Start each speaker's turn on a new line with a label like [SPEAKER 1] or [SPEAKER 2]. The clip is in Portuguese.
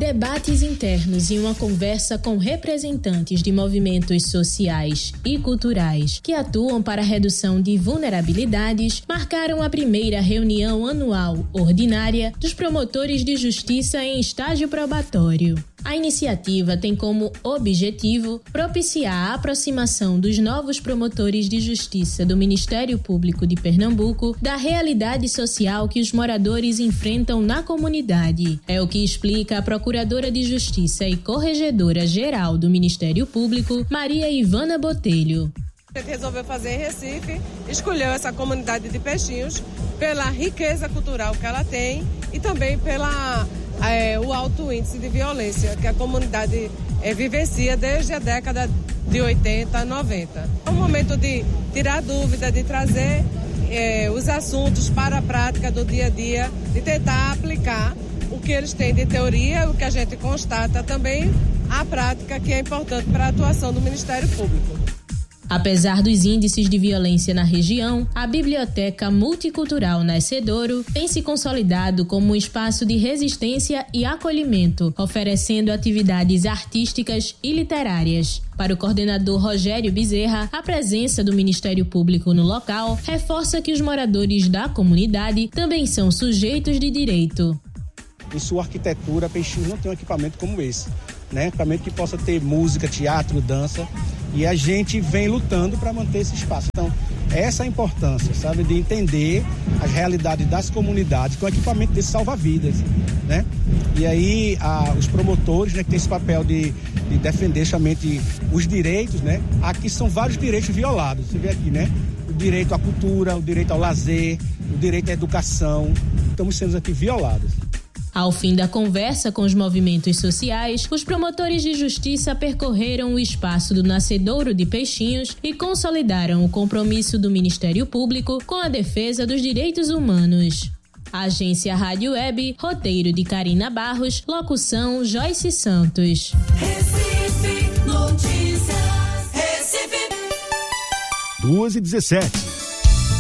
[SPEAKER 1] Debates internos e uma conversa com representantes de movimentos sociais e culturais que atuam para a redução de vulnerabilidades marcaram a primeira reunião anual ordinária dos promotores de justiça em estágio probatório. A iniciativa tem como objetivo propiciar a aproximação dos novos promotores de justiça do Ministério Público de Pernambuco da realidade social que os moradores enfrentam na comunidade. É o que explica a Procuradora de Justiça e Corregedora-Geral do Ministério Público, Maria Ivana Botelho.
[SPEAKER 2] A gente resolveu fazer em Recife, escolheu essa comunidade de Peixinhos pela riqueza cultural que ela tem e também pela o alto índice de violência que a comunidade vivencia desde a década de 80, 90. É um momento de tirar dúvida, de trazer os assuntos para a prática do dia a dia, de tentar aplicar o que eles têm de teoria, o que a gente constata também, a prática que é importante para a atuação do Ministério Público.
[SPEAKER 1] Apesar dos índices de violência na região, a Biblioteca Multicultural Nascedouro tem se consolidado como um espaço de resistência e acolhimento, oferecendo atividades artísticas e literárias. Para o coordenador Rogério Bezerra, a presença do Ministério Público no local reforça que os moradores da comunidade também são sujeitos de direito.
[SPEAKER 3] Em sua arquitetura, Peixinhos não tem um equipamento como esse, né? Equipamento que possa ter música, teatro, dança, e a gente vem lutando para manter esse espaço. Então, essa é a importância, sabe, de entender as realidades das comunidades, que o equipamento desse salva vidas, né? E aí, os promotores, né, que tem esse papel de defender somente os direitos, né? Aqui são vários direitos violados, você vê aqui, né? O direito à cultura, o direito ao lazer, o direito à educação, estamos sendo aqui violados.
[SPEAKER 1] Ao fim da conversa com os movimentos sociais, os promotores de justiça percorreram o espaço do Nascedouro de Peixinhos e consolidaram o compromisso do Ministério Público com a defesa dos direitos humanos. Agência Rádio Web, roteiro de Karina Barros, locução Joyce Santos.
[SPEAKER 4] Recife Notícias. Recife.
[SPEAKER 5] 2h17.